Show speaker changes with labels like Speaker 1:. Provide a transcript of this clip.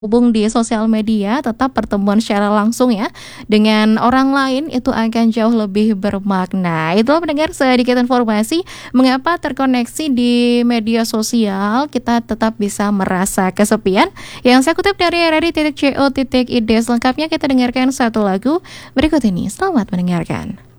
Speaker 1: hubung di sosial media, tetap pertemuan secara langsung ya dengan orang lain itu akan jauh lebih bermakna. Itulah pendengar sedikit informasi mengapa terkoneksi di media sosial kita tetap bisa merasa kesepian. Yang saya kutip dari rri.co.id. Selengkapnya kita dengarkan satu lagu berikut ini. Selamat mendengarkan.